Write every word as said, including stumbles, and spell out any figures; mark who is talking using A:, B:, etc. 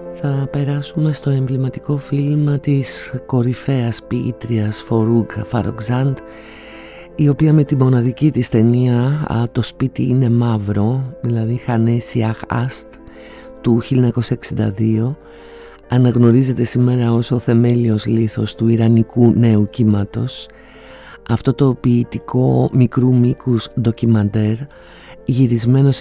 A: Θα περάσουμε στο εμβληματικό φιλμ της κορυφαίας ποιήτριας Φορούγ Φαρογζάντ, η οποία με τη μοναδική της ταινία «Το σπίτι είναι μαύρο», δηλαδή «Χανέ Σιάχ Άστ» του χίλια εννιακόσια εξήντα δύο, αναγνωρίζεται σήμερα ως ο θεμέλιος λίθος του ιρανικού νέου κύματος. Αυτό το ποιητικό μικρού μήκους ντοκιμαντέρ, γυρισμένο σε